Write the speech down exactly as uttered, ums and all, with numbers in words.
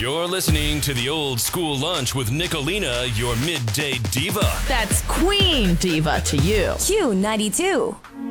You're listening to the Old School Lunch with Nicolina, your midday diva. That's Queen Diva to you. Q ninety-two.